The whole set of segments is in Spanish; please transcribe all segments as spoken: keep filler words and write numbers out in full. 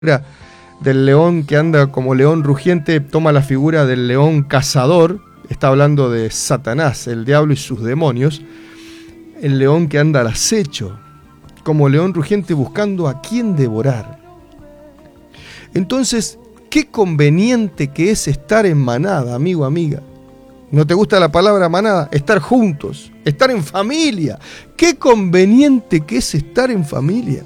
del león que anda como león rugiente, toma la figura del león cazador. Está hablando de Satanás, el diablo y sus demonios. El león que anda al acecho, como león rugiente buscando a quién devorar. Entonces, qué conveniente que es estar en manada, amigo, amiga. ¿No te gusta la palabra manada? Estar juntos, estar en familia. Qué conveniente que es estar en familia.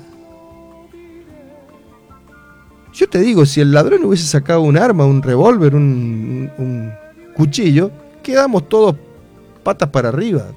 Yo te digo, si el ladrón hubiese sacado un arma, un revólver, un, un, un cuchillo, quedamos todos patas para arriba.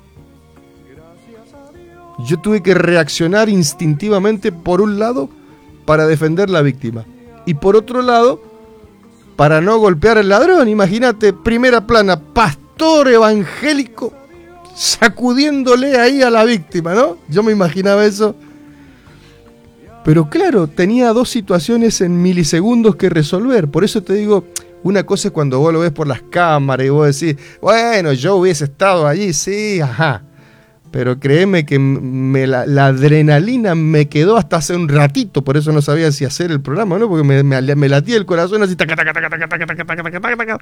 Yo tuve que reaccionar instintivamente, por un lado, para defender la víctima. Y por otro lado, para no golpear al ladrón. Imagínate, primera plana, pastor evangélico sacudiéndole ahí a la víctima, ¿no? Yo me imaginaba eso. Pero claro, tenía dos situaciones en milisegundos que resolver. Por eso te digo, una cosa es cuando vos lo ves por las cámaras y vos decís, bueno, yo hubiese estado allí, sí, ajá. Pero créeme que me, la, la adrenalina me quedó hasta hace un ratito, por eso no sabía si hacer el programa, ¿no? Porque me, me, me latía el corazón así, taca, taca, taca, taca, taca, taca, taca, taca, taca.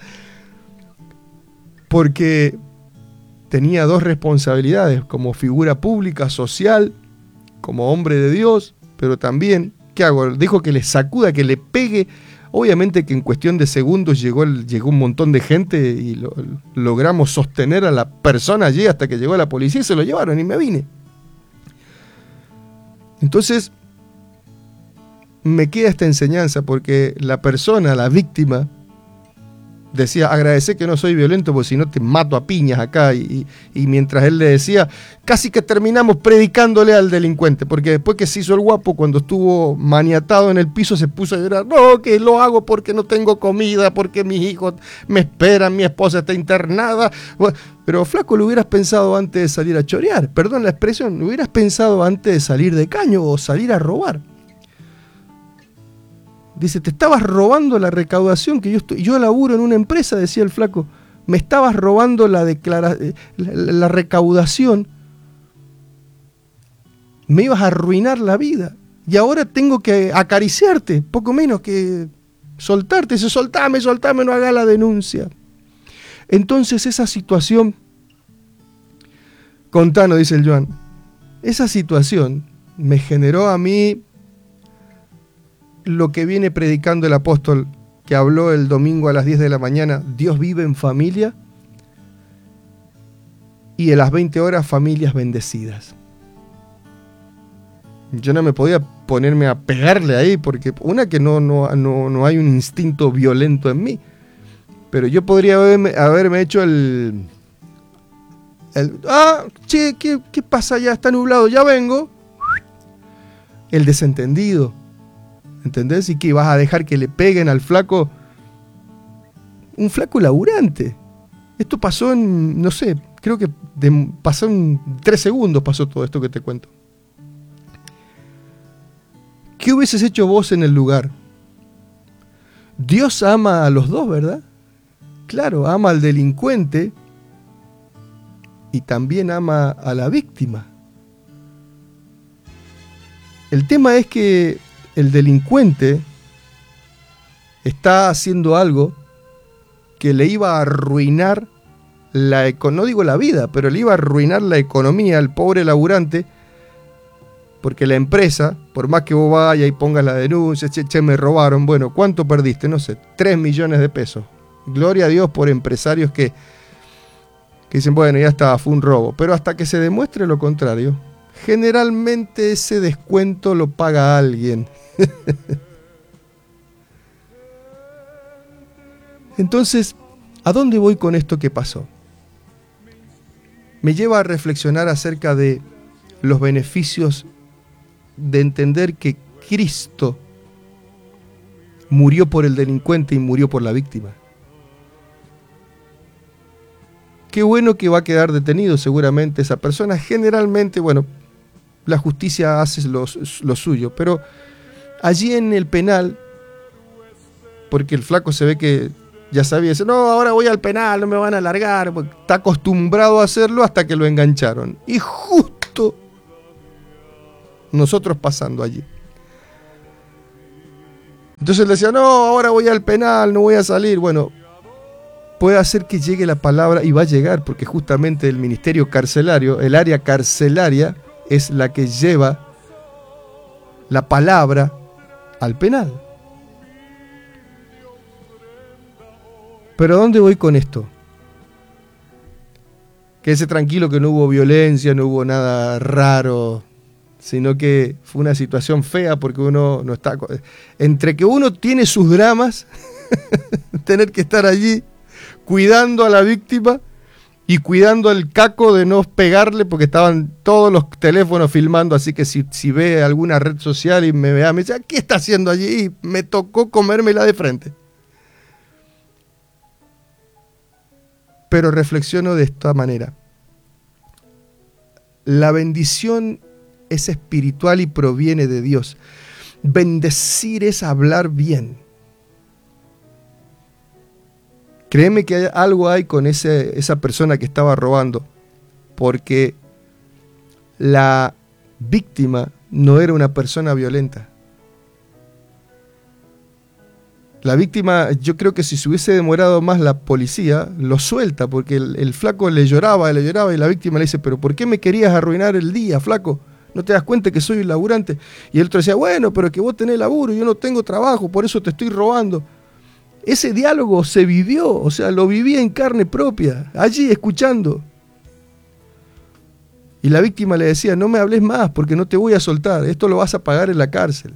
Porque tenía dos responsabilidades, como figura pública, social, como hombre de Dios. Pero también, ¿qué hago? Dijo que le sacuda, que le pegue. Obviamente que en cuestión de segundos llegó, el, llegó un montón de gente y lo, logramos sostener a la persona allí hasta que llegó la policía y se lo llevaron y me vine. Entonces, me queda esta enseñanza porque la persona, la víctima, decía, agradecé que no soy violento porque si no te mato a piñas acá. Y, y, y mientras él le decía, casi que terminamos predicándole al delincuente, porque después que se hizo el guapo, cuando estuvo maniatado en el piso, se puso a llorar, no, que lo hago porque no tengo comida, porque mis hijos me esperan, mi esposa está internada. Pero flaco, lo hubieras pensado antes de salir a chorear, perdón la expresión, lo hubieras pensado antes de salir de caño o salir a robar. Dice, te estabas robando la recaudación que yo estoy, yo laburo en una empresa, decía el flaco, me estabas robando la, declara, la, la recaudación, me ibas a arruinar la vida y ahora tengo que acariciarte, poco menos que soltarte. Dice, soltame, soltame, no haga la denuncia. Entonces esa situación, contanos, dice el Joan, esa situación me generó a mí lo que viene predicando el apóstol que habló el domingo a las diez de la mañana, Dios vive en familia, y a las veinte horas familias bendecidas. Yo no me podía ponerme a pegarle ahí, porque una que no, no, no, no hay un instinto violento en mí, pero yo podría haberme, haberme hecho el, el ah, che, ¿qué, qué pasa? Ya está nublado, ya vengo. El desentendido. ¿Entendés? Y que vas a dejar que le peguen al flaco, un flaco laburante. Esto pasó en, no sé, creo que de, pasó en tres segundos pasó todo esto que te cuento. ¿Qué hubieses hecho vos en el lugar? Dios ama a los dos, ¿verdad? Claro, ama al delincuente y también ama a la víctima. El tema es que el delincuente está haciendo algo que le iba a arruinar la economía, no digo la vida, pero le iba a arruinar la economía al pobre laburante, porque la empresa, por más que vos vayas y pongas la denuncia, che, che, me robaron, bueno, ¿cuánto perdiste? No sé, tres millones de pesos. Gloria a Dios por empresarios que, que dicen, bueno, ya está, fue un robo, pero hasta que se demuestre lo contrario, generalmente ese descuento lo paga alguien. Entonces, ¿a dónde voy con esto que pasó? Me lleva a reflexionar acerca de los beneficios de entender que Cristo murió por el delincuente y murió por la víctima. Qué bueno que va a quedar detenido seguramente esa persona. Generalmente, bueno, la justicia hace lo, lo suyo, pero allí en el penal, porque el flaco se ve que ya sabía, dice, no, ahora voy al penal, no me van a largar, porque está acostumbrado a hacerlo hasta que lo engancharon. Y justo nosotros pasando allí. Entonces él decía, no, ahora voy al penal, no voy a salir. Bueno, puede hacer que llegue la palabra, y va a llegar, porque justamente el ministerio carcelario, el área carcelaria, es la que lleva la palabra al penal. Pero ¿a dónde voy con esto? Quédese tranquilo que no hubo violencia, no hubo nada raro, sino que fue una situación fea porque uno no está... Entre que uno tiene sus dramas, tener que estar allí cuidando a la víctima y cuidando al caco de no pegarle porque estaban todos los teléfonos filmando, así que si, si ve alguna red social y me vea, me dice, ¿qué está haciendo allí? Y me tocó comérmela de frente. Pero reflexiono de esta manera. La bendición es espiritual y proviene de Dios. Bendecir es hablar bien. Créeme que hay, algo hay con ese, esa persona que estaba robando, porque la víctima no era una persona violenta. La víctima, yo creo que si se hubiese demorado más la policía, lo suelta, porque el, el flaco le lloraba, le lloraba, y la víctima le dice, pero ¿por qué me querías arruinar el día, flaco? ¿No te das cuenta que soy un laburante? Y el otro decía, bueno, pero que vos tenés laburo, yo no tengo trabajo, por eso te estoy robando. Ese diálogo se vivió, o sea, lo viví en carne propia, allí escuchando. Y la víctima le decía, no me hables más porque no te voy a soltar, esto lo vas a pagar en la cárcel.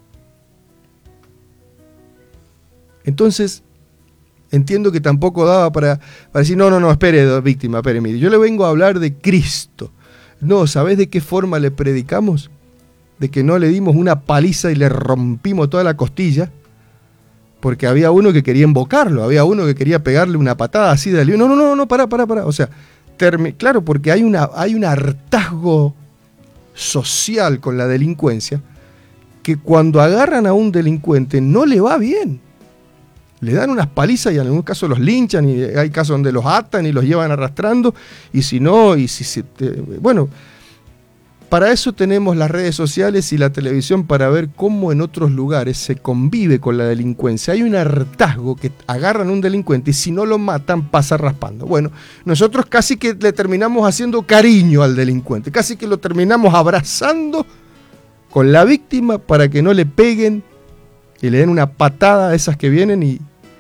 Entonces, entiendo que tampoco daba para, para decir, no, no, no, espere, víctima, espere, mire, yo le vengo a hablar de Cristo. No, ¿sabés de qué forma le predicamos? De que no le dimos una paliza y le rompimos toda la costilla, porque había uno que quería invocarlo, había uno que quería pegarle una patada así de lío. No, no, no, no, pará, pará, pará. O sea, termi- claro, porque hay, una, hay un hartazgo social con la delincuencia, que cuando agarran a un delincuente no le va bien. Le dan unas palizas y en algún caso los linchan, y hay casos donde los atan y los llevan arrastrando, y si no, y si se... Te, bueno, para eso tenemos las redes sociales y la televisión, para ver cómo en otros lugares se convive con la delincuencia. Hay un hartazgo que agarran a un delincuente y si no lo matan pasa raspando. Bueno, nosotros casi que le terminamos haciendo cariño al delincuente, casi que lo terminamos abrazando con la víctima para que no le peguen y le den una patada a esas que vienen. Y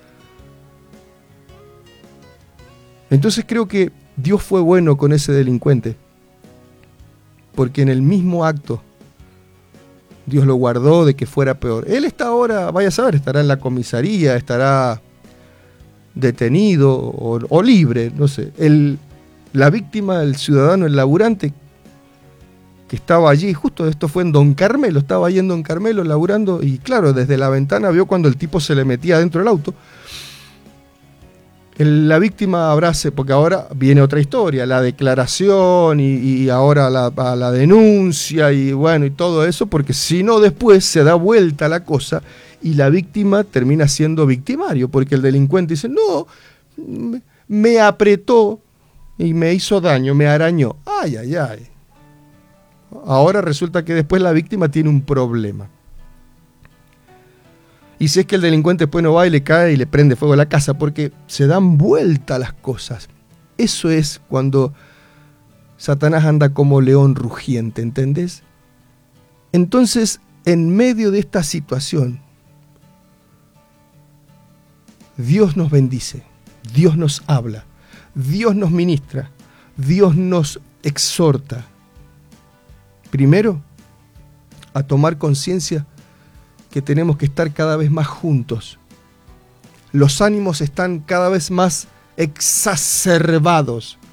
entonces creo que Dios fue bueno con ese delincuente, porque en el mismo acto Dios lo guardó de que fuera peor. Él está ahora, vaya a saber, estará en la comisaría, estará detenido o, o libre, no sé. El, la víctima, el ciudadano, el laburante que estaba allí, justo esto fue en Don Carmelo, estaba ahí en Don Carmelo laburando, y claro, desde la ventana vio cuando el tipo se le metía dentro del auto. El, la víctima abrace, porque ahora viene otra historia, la declaración y, y ahora la, la denuncia y bueno, y todo eso, porque si no después se da vuelta la cosa y la víctima termina siendo victimario, porque el delincuente dice, no, me, me apretó y me hizo daño, me arañó. Ay, ay, ay. Ahora resulta que después la víctima tiene un problema. Y si es que el delincuente después no va y le cae y le prende fuego a la casa, porque se dan vuelta las cosas. Eso es cuando Satanás anda como león rugiente, ¿entendés? Entonces, en medio de esta situación, Dios nos bendice, Dios nos habla, Dios nos ministra, Dios nos exhorta. Primero, a tomar conciencia que tenemos que estar cada vez más juntos. Los ánimos están cada vez más exacerbados.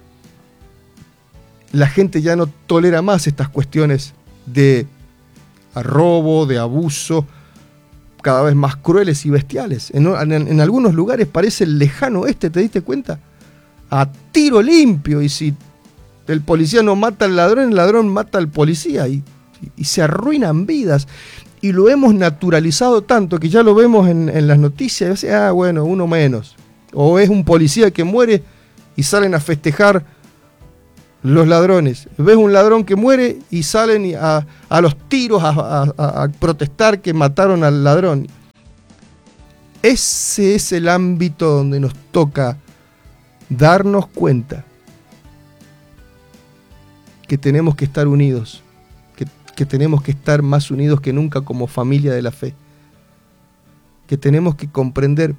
La gente ya no tolera más estas cuestiones de robo, de abuso, cada vez más crueles y bestiales. En, en, en algunos lugares parece el lejano oeste, ¿te diste cuenta? A tiro limpio, y si el policía no mata al ladrón, el ladrón mata al policía, y, y se arruinan vidas. Y lo hemos naturalizado tanto que ya lo vemos en, en las noticias, y ah, bueno, uno menos. O es un policía que muere y salen a festejar los ladrones. Ves un ladrón que muere y salen a, a los tiros a, a, a protestar que mataron al ladrón. Ese es el ámbito donde nos toca darnos cuenta que tenemos que estar unidos, que, que tenemos que estar más unidos que nunca como familia de la fe, que tenemos que comprender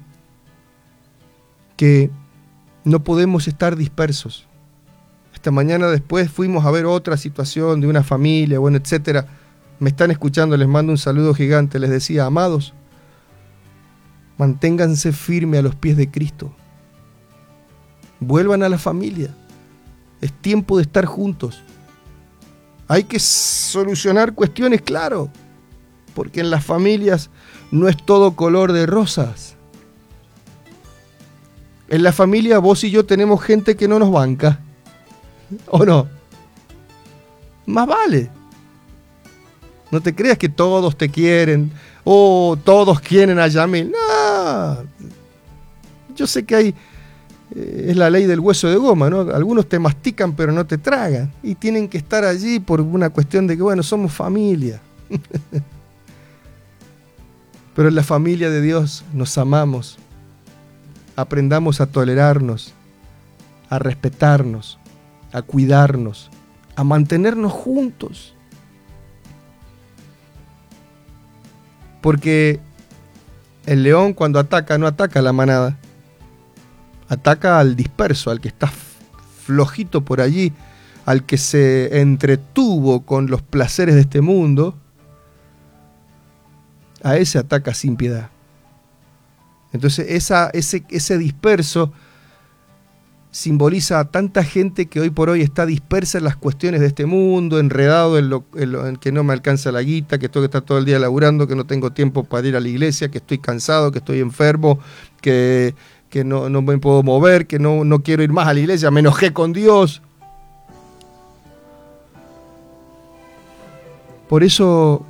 que no podemos estar dispersos. Esta mañana después fuimos a ver otra situación de una familia, bueno, etcétera. Me están escuchando, les mando un saludo gigante. Les decía, amados, manténganse firmes a los pies de Cristo. Vuelvan a la familia. Es tiempo de estar juntos. Hay que solucionar cuestiones, claro, porque en las familias no es todo color de rosas. En la familia vos y yo tenemos gente que no nos banca, ¿o no? Más vale. No te creas que todos te quieren, o todos quieren a Yamil. No. Yo sé que hay, eh, es la ley del hueso de goma, ¿no? Algunos te mastican pero no te tragan, y tienen que estar allí por una cuestión de que, bueno, somos familia. Pero en la familia de Dios nos amamos. Aprendamos a tolerarnos, a respetarnos, a cuidarnos, a mantenernos juntos. Porque el león cuando ataca no ataca a la manada, ataca al disperso, al que está flojito por allí, al que se entretuvo con los placeres de este mundo. A ese ataca sin piedad. Entonces esa, ese, ese disperso simboliza a tanta gente que hoy por hoy está dispersa en las cuestiones de este mundo, enredado en, lo, en, lo, en que no me alcanza la guita, que tengo que estar todo el día laburando, que no tengo tiempo para ir a la iglesia, que estoy cansado, que estoy enfermo, que, que no, no me puedo mover, que no, no quiero ir más a la iglesia, me enojé con Dios. Por eso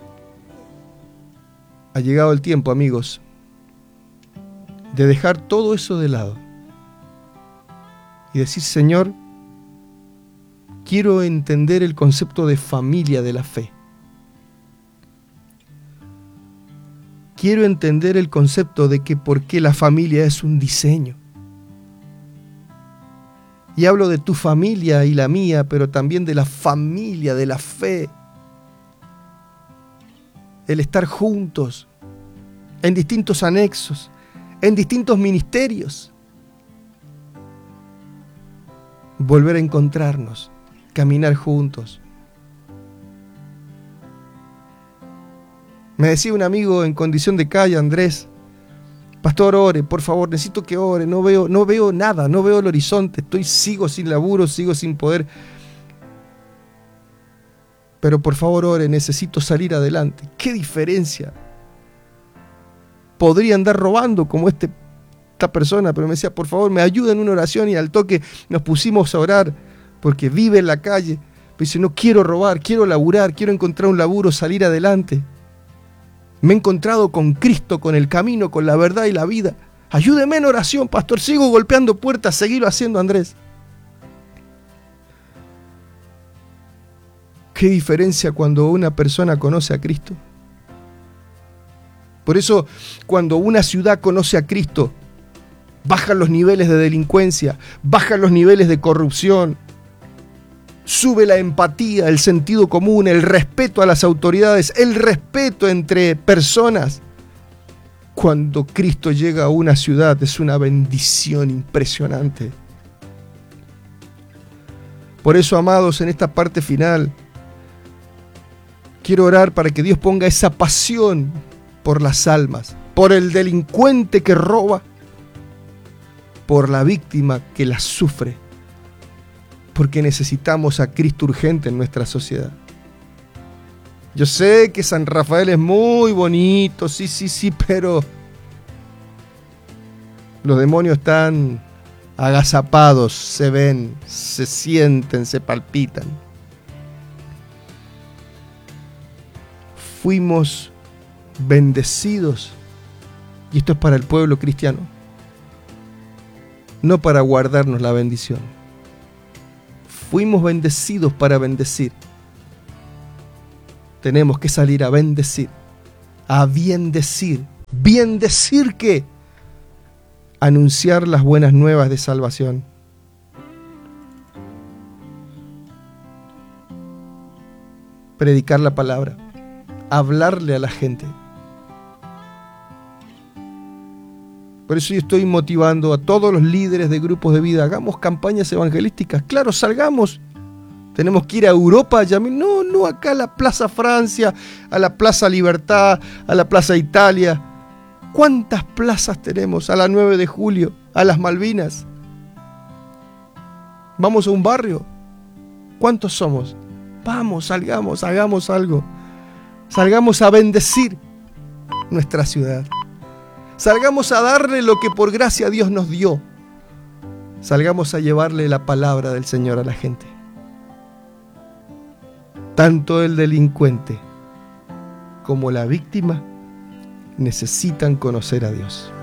ha llegado el tiempo, amigos, de dejar todo eso de lado y decir, Señor, quiero entender el concepto de familia de la fe. Quiero entender el concepto de que por qué la familia es un diseño. Y hablo de tu familia y la mía, pero también de la familia de la fe. El estar juntos, en distintos anexos, en distintos ministerios. Volver a encontrarnos, caminar juntos. Me decía un amigo en condición de calle, Andrés, pastor, ore, por favor, necesito que ore, no veo, no veo nada, no veo el horizonte, estoy, sigo sin laburo, sigo sin poder. Pero por favor, ore, necesito salir adelante. ¿Qué diferencia? Podría andar robando como este, esta persona, pero me decía, por favor, me ayuda en una oración, y al toque nos pusimos a orar, porque vive en la calle. Me dice, no quiero robar, quiero laburar, quiero encontrar un laburo, salir adelante. Me he encontrado con Cristo, con el camino, con la verdad y la vida. Ayúdeme en oración, pastor, sigo golpeando puertas, seguilo haciendo, Andrés. ¿Qué diferencia cuando una persona conoce a Cristo? Por eso, cuando una ciudad conoce a Cristo, bajan los niveles de delincuencia, bajan los niveles de corrupción, sube la empatía, el sentido común, el respeto a las autoridades, el respeto entre personas. Cuando Cristo llega a una ciudad, es una bendición impresionante. Por eso, amados, en esta parte final, quiero orar para que Dios ponga esa pasión por las almas, por el delincuente que roba, por la víctima que las sufre, porque necesitamos a Cristo urgente en nuestra sociedad. Yo sé que San Rafael es muy bonito, sí, sí, sí, pero los demonios están agazapados, se ven, se sienten, se palpitan. Fuimos bendecidos, y esto es para el pueblo cristiano, no para guardarnos la bendición. Fuimos bendecidos para bendecir. Tenemos que salir a bendecir, a bien decir Bien decir que anunciar las buenas nuevas de salvación. Predicar la palabra, hablarle a la gente. Por eso yo estoy motivando a todos los líderes de grupos de vida, hagamos campañas evangelísticas. Claro, salgamos. Tenemos que ir a Europa, ya no, no acá a la Plaza Francia, a la Plaza Libertad, a la Plaza Italia. ¿Cuántas plazas tenemos? A la nueve de julio, a las Malvinas. Vamos a un barrio. ¿Cuántos somos? Vamos, salgamos, hagamos algo. Salgamos a bendecir nuestra ciudad. Salgamos a darle lo que por gracia Dios nos dio. Salgamos a llevarle la palabra del Señor a la gente. Tanto el delincuente como la víctima necesitan conocer a Dios.